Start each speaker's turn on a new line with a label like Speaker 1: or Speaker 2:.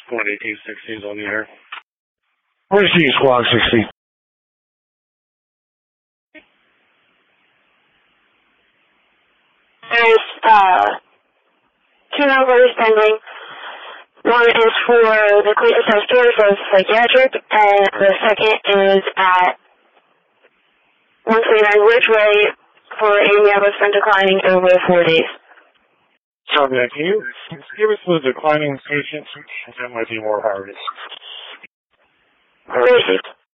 Speaker 1: Squad 1816 is on the air.
Speaker 2: Where's the Squad 16?
Speaker 3: There's two numbers pending. One is for the Cleveland Stores of Psychiatric, and the second is at 139 Ridgeway for Amy Evans been declining over 4 days.
Speaker 1: Sorry, can you give us the declining patients? That might be more hard.
Speaker 3: Received.